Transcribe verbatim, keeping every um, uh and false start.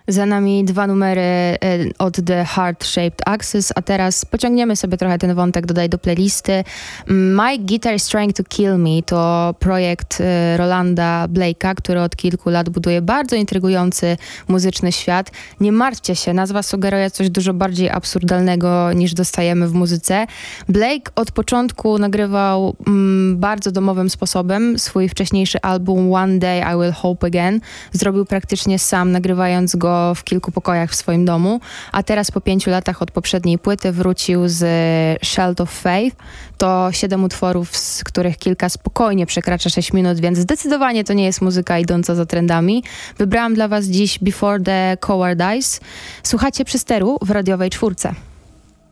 Za nami dwa numery e, od The Heart Shaped Axis, a teraz pociągniemy sobie trochę ten wątek, dodaj do playlisty. My Guitar is Trying to Kill Me to projekt e, Rolanda Blake'a, który od kilku lat buduje bardzo intrygujący muzyczny świat. Nie martwcie się, nazwa sugeruje coś dużo bardziej absurdalnego niż dostajemy w muzyce. Blake od początku nagrywał mm, bardzo domowym sposobem. Swój wcześniejszy album One Day I Will Hope Again zrobił praktycznie sam, nagrywając go w kilku pokojach w swoim domu, a teraz po pięciu latach od poprzedniej płyty wrócił z Shield of Faith. To siedem utworów, z których kilka spokojnie przekracza sześć minut, więc zdecydowanie to nie jest muzyka idąca za trendami. Wybrałam dla was dziś Before the Cowardice. Słuchacie Przysteru w radiowej czwórce.